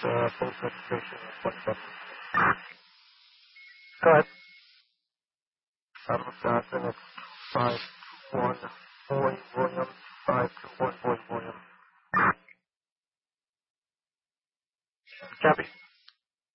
post registration. Go ahead. Wisconsin, it's 5-1 Boy William, 5-1 Boy William. Copy.